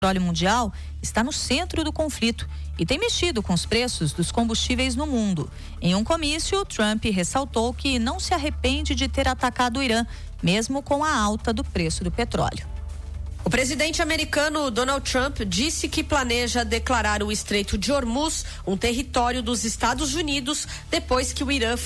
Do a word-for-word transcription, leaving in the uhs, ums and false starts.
petróleo mundial está no centro do conflito e tem mexido com os preços dos combustíveis no mundo. Em um comício, Trump ressaltou que não se arrepende de ter atacado o Irã, mesmo com a alta do preço do petróleo. O presidente americano Donald Trump disse que planeja declarar o Estreito de Hormuz um território dos Estados Unidos depois que o Irã